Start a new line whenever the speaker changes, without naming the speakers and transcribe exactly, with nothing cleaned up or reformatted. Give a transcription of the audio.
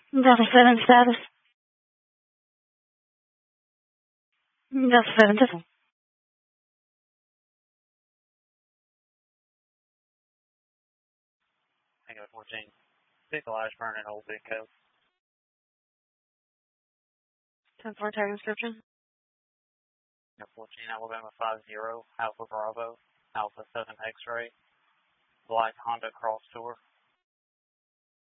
Delta seven status. Delta seven decimal.
Tango fourteen. Vehicle Ashburn and Old Big Cove.
ten four tag description.
Tango fourteen, Alabama five zero, Alpha Bravo, Alpha seven X-ray, Black Honda Cross Tour.